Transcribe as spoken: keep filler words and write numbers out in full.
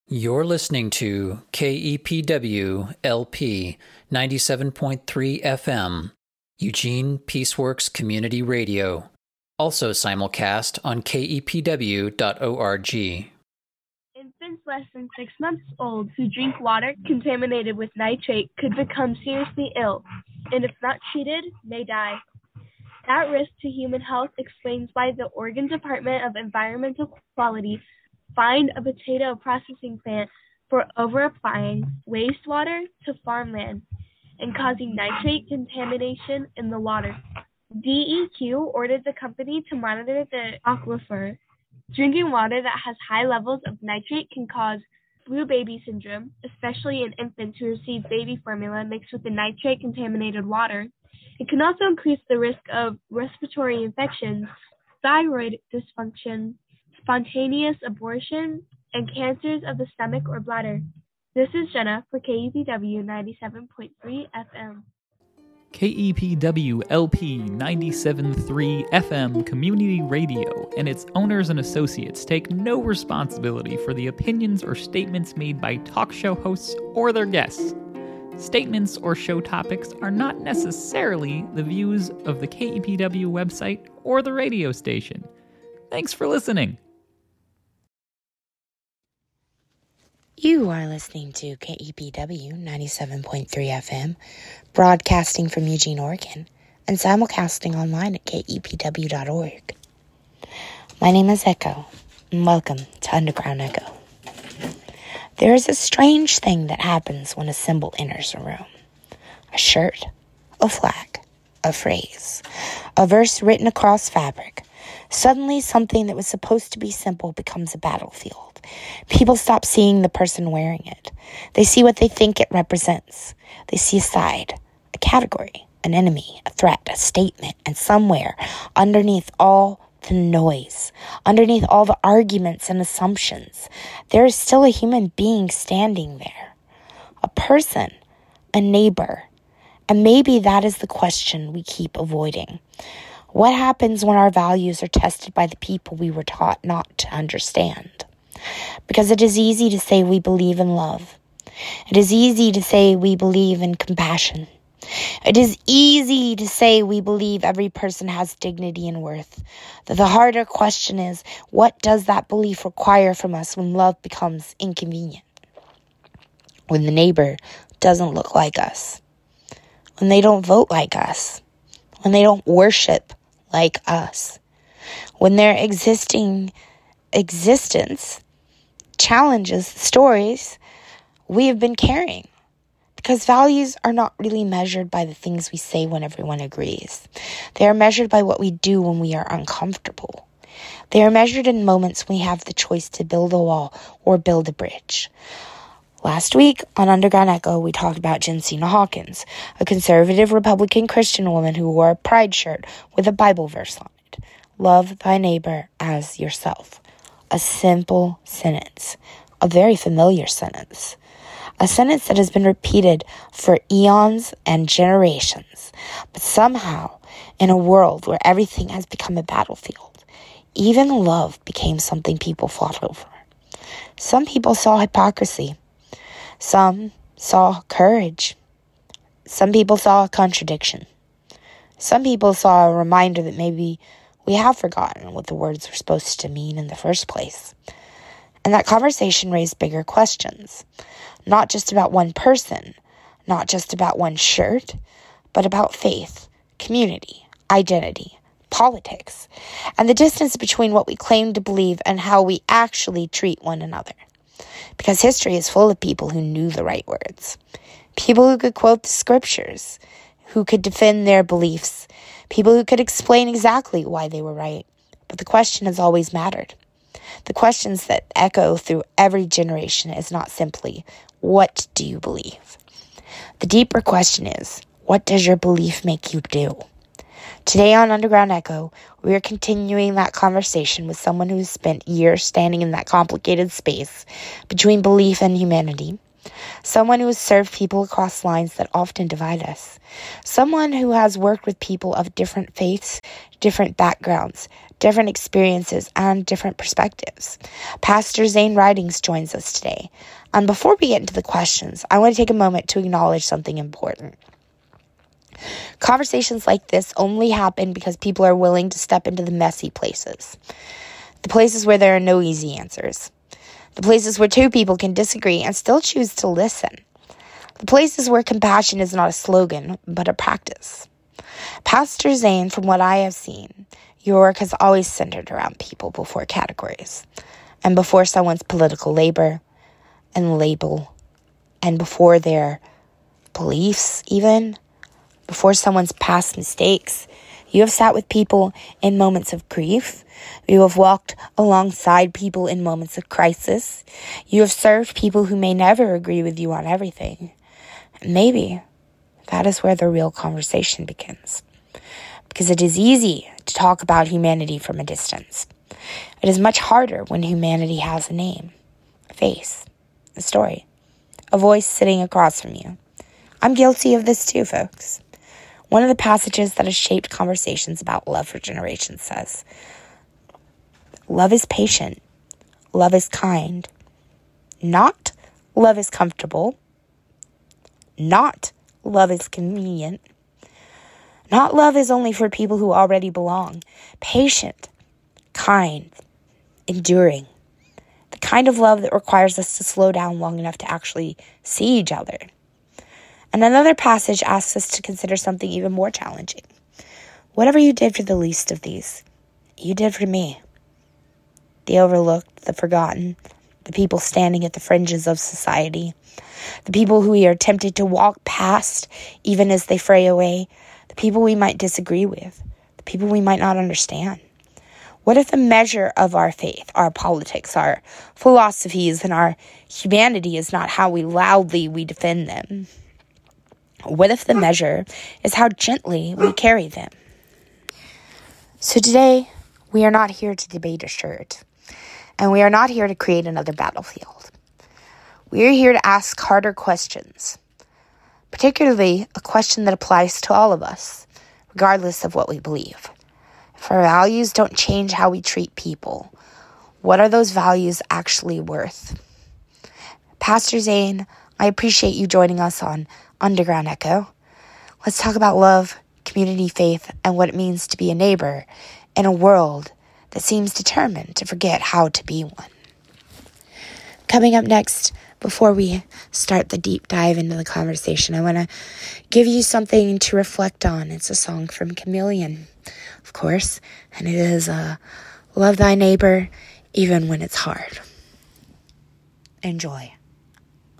You're listening to K E P W L P ninety-seven point three F M, Eugene Peaceworks Community Radio, also simulcast on K E P W dot org. Infants less than six months old who drink water contaminated with nitrate could become seriously ill, and if not treated, may die. That risk to human health explains why the Oregon Department of Environmental Quality fined a potato processing plant for over-applying wastewater to farmland and causing nitrate contamination in the water. D E Q ordered the company to monitor the aquifer. Drinking water that has high levels of nitrate can cause blue baby syndrome, especially in infants who receive baby formula mixed with the nitrate-contaminated water. It can also increase the risk of respiratory infections, thyroid dysfunction, spontaneous abortion, and cancers of the stomach or bladder. This is Jenna for K E P W ninety-seven point three F M. K E P W L P ninety-seven point three F M Community Radio and its owners and associates take no responsibility for the opinions or statements made by talk show hosts or their guests. Statements or show topics are not necessarily the views of the K E P W website or the radio station. Thanks for listening. You are listening to K E P W ninety-seven point three F M, broadcasting from Eugene, Oregon, and simulcasting online at K E P W dot org. My name is Echo, and welcome to Underground Echo. There is a strange thing that happens when a symbol enters a room. A shirt, a flag, a phrase, a verse written across fabric. Suddenly, something that was supposed to be simple becomes a battlefield. People stop seeing the person wearing it. They see what they think it represents. They see a side, a category, an enemy, a threat, a statement, and somewhere underneath all the noise, underneath all the arguments and assumptions, there is still a human being standing there. A person, a neighbor. And maybe that is the question we keep avoiding. What happens when our values are tested by the people we were taught not to understand? Because it is easy to say we believe in love. It is easy to say we believe in compassion. It is easy to say we believe every person has dignity and worth. The harder question is, what does that belief require from us when love becomes inconvenient? When the neighbor doesn't look like us. When they don't vote like us. When they don't worship like us. When their existing existence challenges the stories we have been carrying. Because values are not really measured by the things we say when everyone agrees. They are measured by what we do when we are uncomfortable. They are measured in moments when we have the choice to build a wall or build a bridge. Last week on Underground Echo, we talked about Jensina Hawkins, a conservative Republican Christian woman who wore a pride shirt with a Bible verse on it. Love thy neighbor as yourself. A simple sentence, a very familiar sentence, a sentence that has been repeated for eons and generations, but somehow, in a world where everything has become a battlefield, even love became something people fought over. Some people saw hypocrisy. Some saw courage. Some people saw a contradiction. Some people saw a reminder that maybe we have forgotten what the words were supposed to mean in the first place. And that conversation raised bigger questions, not just about one person, not just about one shirt, but about faith, community, identity, politics, and the distance between what we claim to believe and how we actually treat one another. Because history is full of people who knew the right words, people who could quote the scriptures, who could defend their beliefs, people who could explain exactly why they were right. But the question has always mattered. The questions that echo through every generation is not simply, what do you believe? The deeper question is, what does your belief make you do? Today on Underground Echo, we are continuing that conversation with someone who's spent years standing in that complicated space between belief and humanity. Someone who has served people across lines that often divide us. Someone who has worked with people of different faiths, different backgrounds, different experiences, and different perspectives. Pastor Zane Ridings joins us today. And before we get into the questions, I want to take a moment to acknowledge something important. Conversations like this only happen because people are willing to step into the messy places. The places where there are no easy answers. The places where two people can disagree and still choose to listen. The places where compassion is not a slogan, but a practice. Pastor Zane, from what I have seen, your work has always centered around people before categories, and before someone's political labor and label, and before their beliefs even, before someone's past mistakes. You have sat with people in moments of grief. You have walked alongside people in moments of crisis. You have served people who may never agree with you on everything. And maybe that is where the real conversation begins. Because it is easy to talk about humanity from a distance. It is much harder when humanity has a name, a face, a story, a voice sitting across from you. I'm guilty of this too, folks. One of the passages that has shaped conversations about love for generations says, love is patient, love is kind, not love is comfortable, not love is convenient, not love is only for people who already belong. Patient, kind, enduring. The kind of love that requires us to slow down long enough to actually see each other. And another passage asks us to consider something even more challenging. Whatever you did for the least of these, you did for me. The overlooked, the forgotten, the people standing at the fringes of society, the people who we are tempted to walk past even as they fray away, the people we might disagree with, the people we might not understand. What if the measure of our faith, our politics, our philosophies, and our humanity is not how we loudly we defend them? What if the measure is how gently we carry them? So today, we are not here to debate a shirt, and we are not here to create another battlefield. We are here to ask harder questions, particularly a question that applies to all of us, regardless of what we believe. If our values don't change how we treat people, what are those values actually worth? Pastor Zane, I appreciate you joining us on Underground Echo. Let's talk about love, community, faith, and what it means to be a neighbor in a world that seems determined to forget how to be one. Coming up next, before we start the deep dive into the conversation, I want to give you something to reflect on. It's a song from Chameleon, of course, and it is uh, Love Thy Neighbor Even When It's Hard. Enjoy.